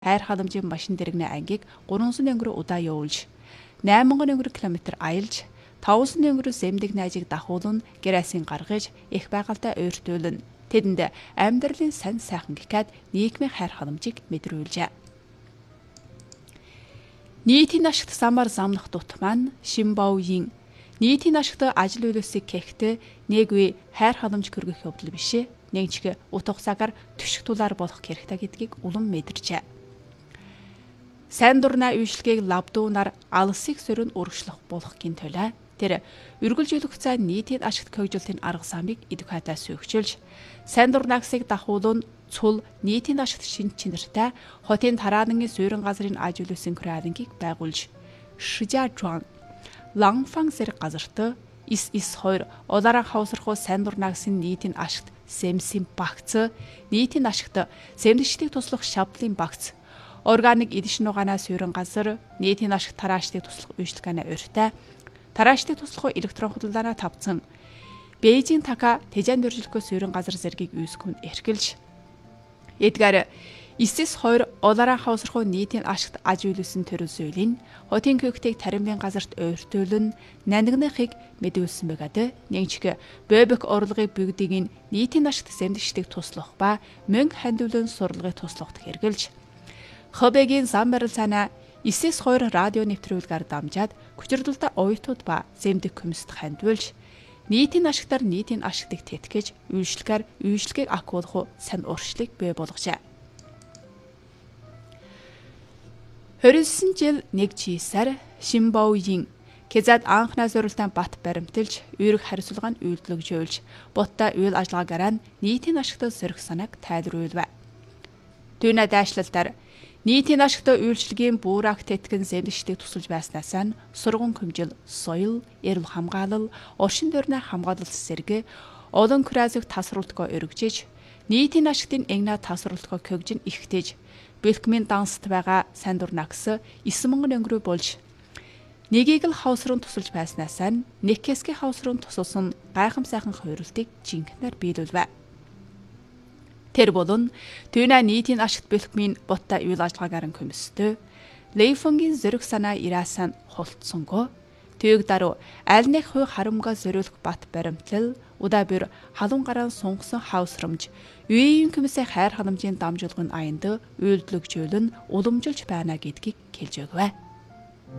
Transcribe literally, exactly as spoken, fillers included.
хайр халамжийн машин дэрэгний ангийг гурван сая өнгөрөөр удаа явуулж, найман өнгөрөөр километр аялж, таван сая өнгөрөөр зэмдэг найжийг дахуулан гэрээсийн гаргаж их байгальтай ойртуулна. Тэдэнд амьдралын сайн сайхан гэхэд нийгмийн хайр халамжийг мэдрүүлжээ. Нийтийн ашигт замаар замнах дут маань Шимбаогийн нийтийн ашигт ажил үйлсийг гэхдээ нэг үе хайр халамж көргөх явдал биш ээ. Нэгчг утга цагаар түшиг тулаар болох хэрэгтэй гэдгийг улам мэдэрчээ. Сайн дурнаа үйлчлэгийг лавдуунаар алсыг сөрөнд урагшлах болохын тулд тэр үргэлжлүүлэх цай нийтийн ашигт хөгжүүлэлтийн арга замыг идэх хатаа сүйгчилж, сайн дурнаагсыг дахуулан цул нийтийн ашигт шин чинэртэй хотын тарааныгийн суурин газрын ажил үйлсийн кралингийг байгуулж, Шижажуан Ланфан зэрэг газарт эс эс хоёр улаараа хавсрахуу сайн дурнаагсын нийтийн ашигт Сэмсим багц, нийтийн ашигт сэмдэгчдийг туслах шавдлын багц, органик эдишн угаанаа суурин газар, нийтийн ашигт тараачдыг туслах үйлчлэгээний урьтай, тараачдыг туслах электрон худалдаанаа тавцсан, Бээжин така тэжээнд дөржлөхөө суурин газар зэргийг үүсгэн эрхэлж, эдгээр эс эс хоёр улаараа хавсрахуу нийтийн ашигт аж үйлсэн төрөл зүйлийн хотын көөгтийг таримлын газарт ойртуулн нандиныхыг мэдүүлсэн байгаад нэгчг бөбөк орлогыг бүгдийг нийтийн ашигт сэмдэгчдийг туслах ба мөнгө хандуулан сурлагыг туслахад хэрэгжилж, Хобегийн зам барил цаана эс эс хоёр радио нэвтрүүлгээр дамжаад хүчирдэлтэй оюутууд ба зэмдэг комист хандуулж, нийтийн ашигтаар нийтийн ашигтыг тэтгэж, үйлчлэгээр үйлчлэгийг акуулах сайн уршлыг бий болгожээ. хоёр жил нэг жисаар Шимбаогийн Кезад анхнаа зорилтын бат баримталж, үүрэг хариуцлагын үйлдэлжүүлж, ботта үйл ажиллагаагаар нийтийн ашигт сөрөх санааг тайлбарлав. Түүний дайшлалтаар нийтийн ашигт үйлчлэгийн буурак тэтгэн зэмдэгчдийг тусалж байснаас нь сургууль хэмжил, соёл, эрүүл хамгаалал, оршин тойрны хамгаалалт зэрэг олон красыг тасралтгаа өргөжж, нийтийн ашигтын эгнаа тасралтгаа көгжин ихтэж, Бэлкмийн данст байгаа сайн дурнагс эс мянган өнгөрөө болж, нэгийг л хавсрын тусалж байснаас нь Неккесгийн хавсрын тусалсан гайхам сайхан хувирлтыг жинхэнээр биелүүлвэ. Тэр болон түүний нийтийн ашигт Бэлкмийн ботта үйл ажиллагаагаар комистөө Лейфонгийн зөрөх санаа ираасан холтсонго төвөг даруй аль нэг хуй харамгаа зориулах бат баримтлал удаа бүр халуун гараан сунгасан хавсрамж үеийн комиссийн хайр халамжийн дамжуулгын аянд үйлдэлжүүлэн уламжилж байна гэдгийг хэлж өгвэ.